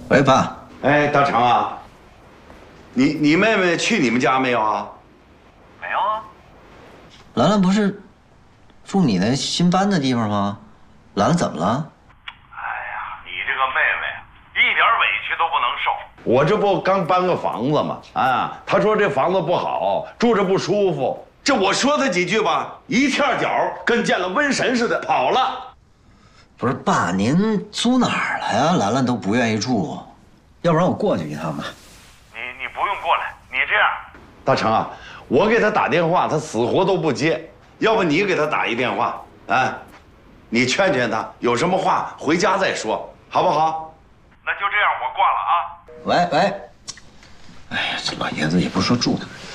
喂，爸。 哎，大成啊，你妹妹去你们家没有啊？ 没有啊。 兰兰不是住你那新搬的地方吗？兰兰怎么了？ 哎呀，你这个妹妹一点委屈都不能受。 我这不刚搬个房子吗？啊，她说这房子不好，住着不舒服。这我说她几句吧，一跳脚跟见了瘟神似的跑了。 不是爸，您租哪儿了呀？兰兰都不愿意住，要不然我过去一趟吧。 你不用过来，你这样， 大成啊，我给她打电话，她死活都不接。要不你给她打一电话，哎，你劝劝她，有什么话回家再说，好不好？ 那就这样，我挂了啊。 喂，哎呀，这老爷子也不说住哪儿。